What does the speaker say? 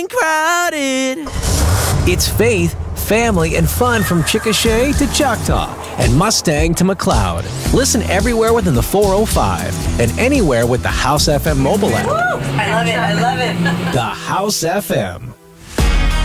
crowded. It's faith, family, and fun from Chickasha to Choctaw and Mustang to McLeod. Listen everywhere within the 405 and anywhere with the House FM mobile app. Woo! I love it. I love it. The House FM.